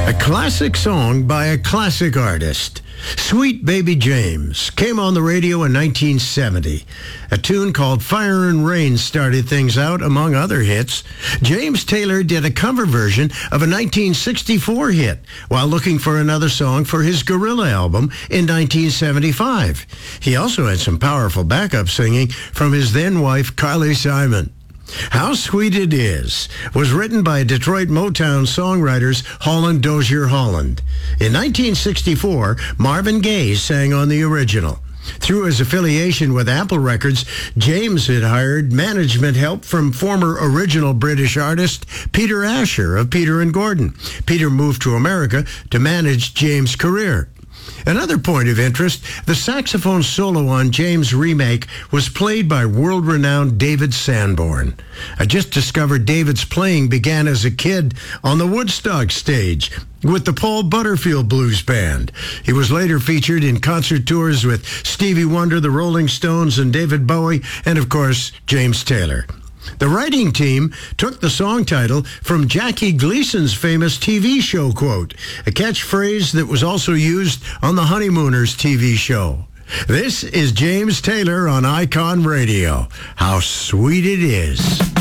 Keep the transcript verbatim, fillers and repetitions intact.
A classic song by a classic artist. Sweet Baby James came on the radio in nineteen seventy. A tune called Fire and Rain started things out, among other hits. James Taylor did a cover version of a nineteen sixty-four hit while looking for another song for his Gorilla album in nineteen seventy-five. He also had some powerful backup singing from his then-wife, Carly Simon. How Sweet It Is was written by Detroit Motown songwriters Holland Dozier Holland. In nineteen sixty-four, Marvin Gaye sang on the original. Through his affiliation with Apple Records, James had hired management help from former original British artist Peter Asher of Peter and Gordon. Peter moved to America to manage James' career. Another point of interest, the saxophone solo on James' remake was played by world-renowned David Sanborn. I just discovered David's playing began as a kid on the Woodstock stage with the Paul Butterfield Blues Band. He was later featured in concert tours with Stevie Wonder, the Rolling Stones, and David Bowie, and of course, James Taylor. The writing team took the song title from Jackie Gleason's famous T V show quote, a catchphrase that was also used on the Honeymooners T V show. This is James Taylor on Icon Radio. How Sweet It Is.